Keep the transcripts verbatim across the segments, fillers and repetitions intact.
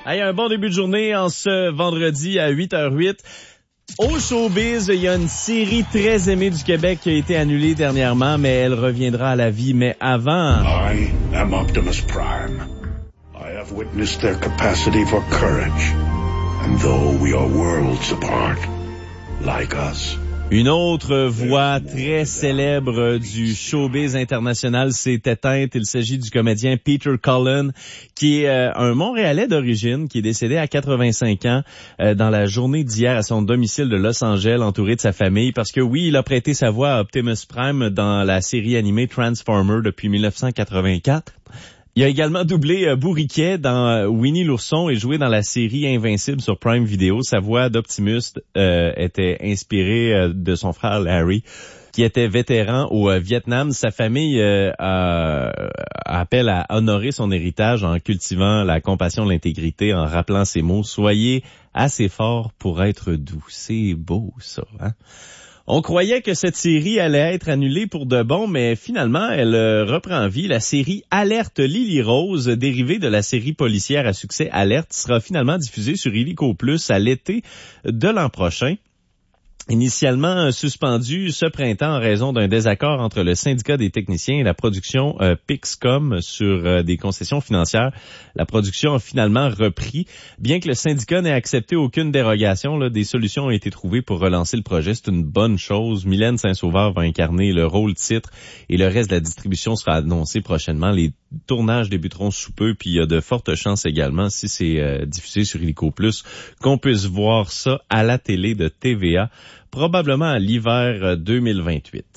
Hey, un bon début de journée en ce vendredi à huit heures huit. Au showbiz, il y a une série très aimée du Québec qui a été annulée dernièrement, mais elle reviendra à la vie. Mais avant... I am Optimus Prime. I have witnessed their capacity for courage. And though we are worlds apart, like us... Une autre voix très célèbre du showbiz international s'est éteinte. Il s'agit du comédien Peter Cullen, qui est euh, un Montréalais d'origine, qui est décédé à quatre-vingt-cinq ans euh, dans la journée d'hier à son domicile de Los Angeles, entouré de sa famille. Parce que oui, il a prêté sa voix à Optimus Prime dans la série animée Transformers depuis dix-neuf cent quatre-vingt-quatre. Il a également doublé euh, Bourriquet dans euh, Winnie l'ourson et joué dans la série Invincible sur Prime Video. Sa voix d'Optimus euh, était inspirée euh, de son frère Larry, qui était vétéran au euh, Vietnam. Sa famille euh, a, appelle à honorer son héritage en cultivant la compassion, l'intégrité, en rappelant ces mots. Soyez assez fort pour être doux. C'est beau, ça, hein? On croyait que cette série allait être annulée pour de bon, mais finalement, elle euh, reprend vie. La série Alerte Lily Rose, dérivée de la série policière à succès Alerte, sera finalement diffusée sur Illico Plus à l'été de l'an prochain. Initialement suspendu ce printemps en raison d'un désaccord entre le syndicat des techniciens et la production euh, Pixcom sur euh, des concessions financières, la production a finalement repris. Bien que le syndicat n'ait accepté aucune dérogation, là, des solutions ont été trouvées pour relancer le projet. C'est une bonne chose. Mylène Saint-Sauveur va incarner le rôle titre et le reste de la distribution sera annoncé prochainement. Les tournages débuteront sous peu, puis il y a de fortes chances également, si c'est euh, diffusé sur Illico Plus, qu'on puisse voir ça à la télé de T V A, probablement à l'hiver deux mille vingt-huit.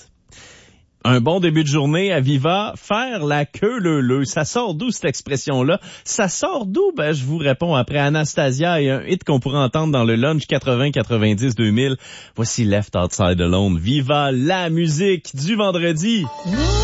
Un bon début de journée à Viva, faire la queue leu-leu. Ça sort d'où cette expression-là? Ça sort d'où? Ben, je vous réponds après Anastasia et un hit qu'on pourrait entendre dans le lunch quatre-vingts quatre-vingt-dix deux mille. Voici Left Outside Alone. Viva la musique du vendredi!